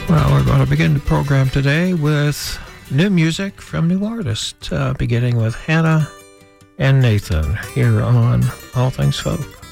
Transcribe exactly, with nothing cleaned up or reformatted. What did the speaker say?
Well, we're going to begin the program today with new music from new artists, uh, beginning with Hannah and Nathan here on All Things Folk.